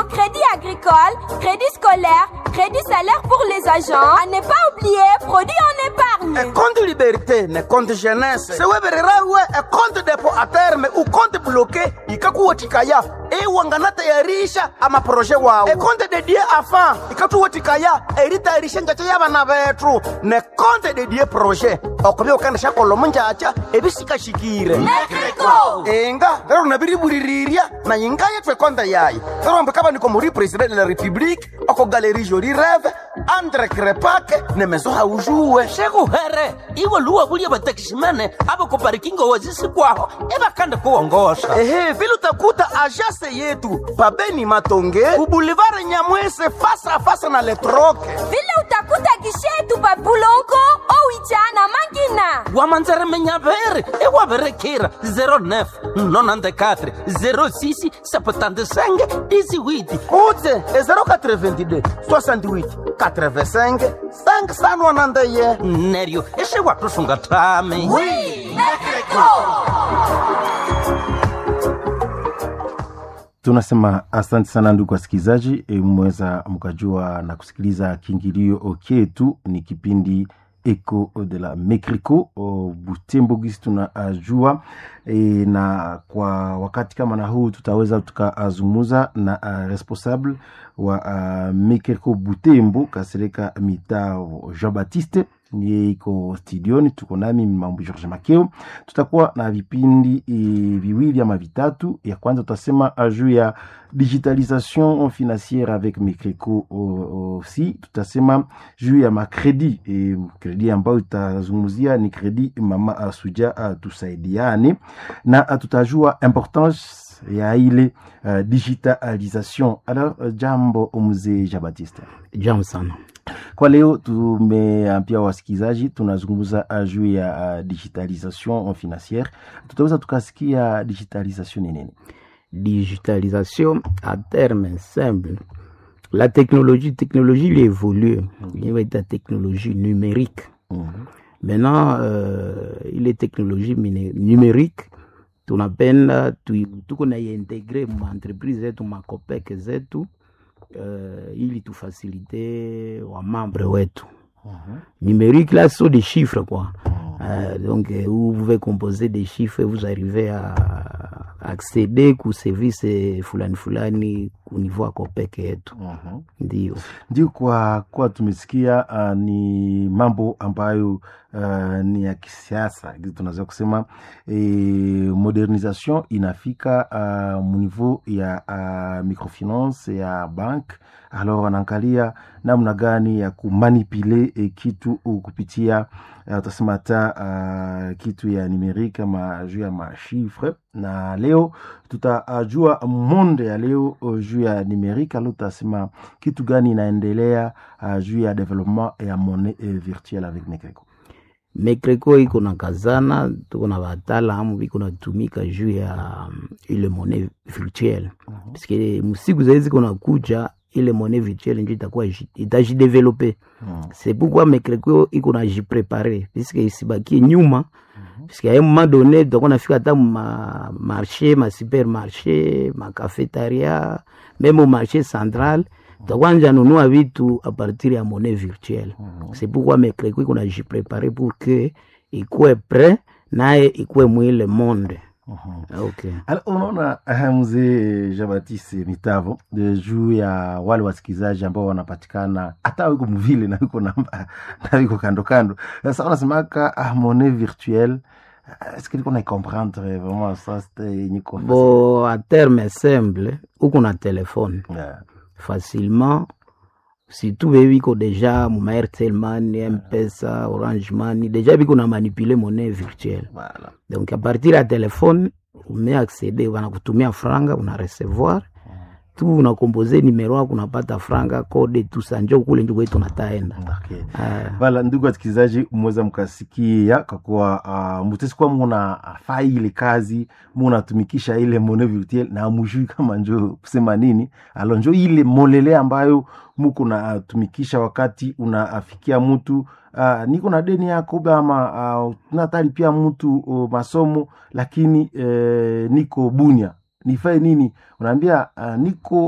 crédit agricole, crédit scolaire, crédit salaire pour les agents. À ne pas oublier, produit en épargne. Un compte liberté, un compte jeunesse. C'est un compte dépôt à terme ou compte bloqué. Ikakuwa tikaya. Wanganata yarisha ama projet wao. Un compte dédié à fin. Ikatuwa tikaya. Erita yarisha njachaya bana betu. Ne compte dédié projet. Okobe okanda shakolo munjacha. Ebisika shikire. Mekreko. Enga. Lero nabiri buriria. Na ingaya twe konta yayi. Lero mbekaba niko muri president de la république. Oko galerie Joli Rêve. Andre Krepake. Nemezo haujue. Shego here. Iwo luwa bulia batakishimene. Abo kuparikingo wazisi kwao. Eba kanda kuongosha. Vile utakuta agence yetu Pabeni Matonge Boulevard Nyamwese face na Letroke. Vile utakuta gishetu Babulongo Owichana Mangina. Wamanzere menyavere. Ewa verekira 09 94 06 75 18. Ute 082 68 85 591. Nerio. Eshe watu sungatame. Oui, Mekreko. Tunasema asante sana ndugu wasikilizaji, mmeweza mkajua na kusikiliza kiingilio chetu. Ni kipindi Echo de la Mekreko Butembo gisi tunajua na kwa wakati kama na huu tutaweza tukazungumza na responsable wa Mekreko Butembo Kasereka Mitao Jean Baptiste. Niye iko studioni, tuko nami Mambo George Makeo. Tutakuwa na vipindi viwili ama vitatu. Ya kwanza tutasema juu ya digitalisation financière avec Mekreko aussi. Tutasema juu ya makredi, kredi ambayo tutazungumzia ni kredi mama Suja tusaidiane, na tutajua importance ya ile digitalisation. Alors jambo mzee Jean Baptiste. Jambo sana. Kwa leo tumeambia wasikilizaji tunazungumza juu ya digitalisation financière. Tutaweza tukasikia digitalisation ni nini? Digitalisation à terme simple. La technologie il évolue. Il y a la technologie numérique. Maintenant il est technologie numérique. Tunapenda tuko na intégrer ma entreprise zetu ma copec zetu ili tufaciliter wa membre wetu. Numérique là sont des chiffres quoi. Donc vous pouvez composer des chiffres et vous arrivez à accéder ku service fulani ku niveau ya copec yetu. Ndio kwa tumesikia ni mambo ambayo ni ya kisiasa. Tunaweza kusema modernisation inafika mu niveau ya microfinance ya bank. Alors wanaangalia namna gani ya kumanipule kitu kupitia utasema hata kitu ya numerique ama juu ya mashifre. Na leo tutajua monde ya leo juu ya numerique. Alors tutasema kitu gani inaendelea juu ya development ya monnaie virtuelle avec Mekreko. Mekreko iko na kazana, tuko na wataalamu iko na tumika juu ya ile monnaie virtuelle. Parce que msiku zaidi kuna kuja ile monnaie virtuelle ndio itakuwa itajideveloper. C'est pourquoi Mekreko iko na jipreparer puisque isibaki nyuma. Parce qu'à un moment donné donc on a fait hata ma marché, ma supermarché, ma cafétéria, même au marché central. Donc on a nunua vitu à partir ya monnaie virtuelle. C'est pourquoi Mekreko iko na jipreparer pour que ikuwe prêt naye ikuwe mwile monde. Okay. Alors unaona mzee Jean Baptiste Mitavo de juu ya wale wasikizaji ambao wanapatikana hata wiko mvile na wiko kando kando. Sasa unasemaka monnaie virtuelle, est-ce que tu connais comprendre vraiment ça? C'est niko bon à terme simple uko na téléphone facilement. Si tout baby ko déjà mon Airtel Money, M-Pesa, Orange Money, déjà biko na manipuler monnaie virtuelle. Voilà. Donc à partir du téléphone, on met accéder, on va kutumia franga, on a recevoir. Tout on a composé numéro, on a pata franga, code tout ça ndio kule ndio tunataenda. Okay. Voilà ndugu wasikilizaji mweza mkasikia kwa kuwa mtesi kwa muna faili kazi, muna tumikisha ile monnaie virtuelle na mjui kama njoo kusema nini. Alors njoo ile molele ambayo muko na tumikisha wakati unafikia mtu niko na deni yako ama tunatali pia mtu masomo lakini niko Bunia. Nifanye nini? Unaambia niko